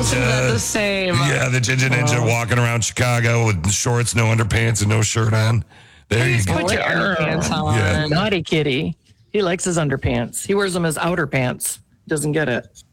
Ninja. The same. Yeah, the Ginger Ninja walking around Chicago with shorts, no underpants, and no shirt on. There you go. Put your underpants on. Yeah. Naughty kitty. He likes his underpants. He wears them as outer pants. Doesn't get it.